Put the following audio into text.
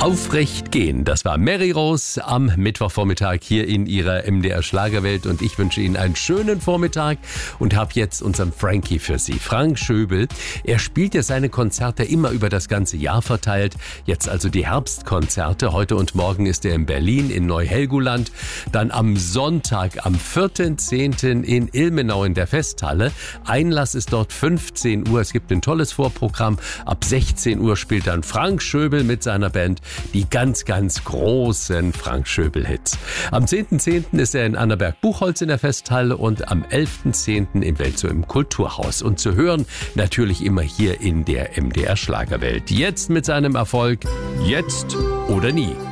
Aufrecht gehen, das war Mary Rose am Mittwochvormittag hier in ihrer MDR Schlagerwelt und ich wünsche Ihnen einen schönen Vormittag und habe jetzt unseren Frankie für Sie, Frank Schöbel. Er spielt ja seine Konzerte immer über das ganze Jahr verteilt, jetzt also die Herbstkonzerte. Heute und morgen ist er in Berlin, in Neu-Helgoland, dann am Sonntag, am 4.10. in Ilmenau in der Festhalle. Einlass ist dort 15 Uhr, es gibt ein tolles Vorprogramm. Ab 16 Uhr spielt dann Frank Schöbel mit seiner Band die ganz, ganz großen Frank Schöbel-Hits. Am 10.10. ist er in Annaberg-Buchholz in der Festhalle und am 11.10. in Welzow im Kulturhaus. Und zu hören natürlich immer hier in der MDR Schlagerwelt. Jetzt mit seinem Erfolg Jetzt oder Nie.